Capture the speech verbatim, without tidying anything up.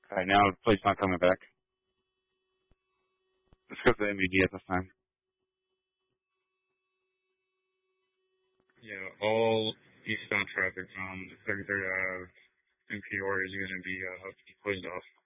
Alright, now the plate's not coming back. Let's go to the M V D at this time. Yeah, all eastbound traffic from thirty-third Ave in Peoria is going to be uh, closed off.